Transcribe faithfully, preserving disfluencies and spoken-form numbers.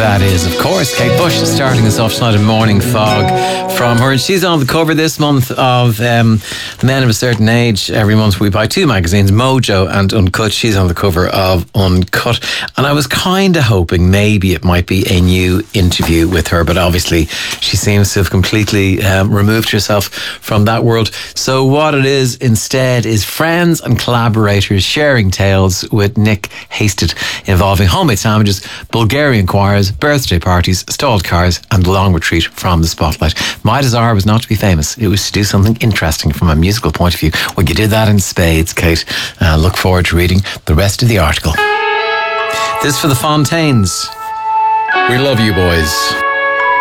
that is, of course, Kate Bush starting us off tonight in Morning Fog from her. And she's on the cover this month of um, Men of a Certain Age. Every month we buy two magazines, Mojo and Uncut. She's on the cover of Uncut. And I was kind of hoping maybe it might be a new interview with her, but obviously she seems to have completely um, removed herself from that world. So what it is instead is friends and collaborators sharing tales with Nick Hasted involving homemade sandwiches, Bulgarian choirs, birthday parties, stalled cars and the long retreat from the spotlight. My desire was not to be famous. It was to do something interesting from a musical point of view. Well, you did that in spades, Kate. Uh, look forward to reading the rest of the article. This for the Fontaines. We love you, boys.